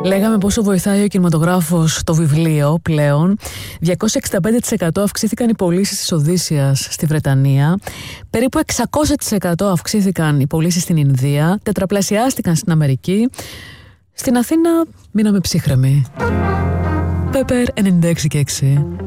Λέγαμε πόσο βοηθάει ο κινηματογράφος το βιβλίο πλέον. 265% αυξήθηκαν οι πωλήσεις της Οδύσσειας στη Βρετανία. Περίπου 600% αυξήθηκαν οι πωλήσεις στην Ινδία. Τετραπλασιάστηκαν στην Αμερική. Στην Αθήνα μείναμε ψύχρεμοι. Πέπερ 96 και 6.